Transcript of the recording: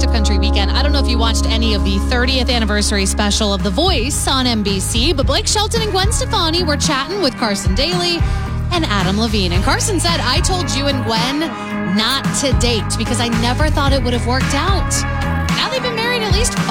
Country weekend. I don't know if you watched any of the 30th anniversary special of The Voice on NBC, but Blake Shelton and Gwen Stefani were chatting with Carson Daly and Adam Levine. And Carson said, I told you and Gwen not to date because I never thought it would have worked out. Now they've been married at least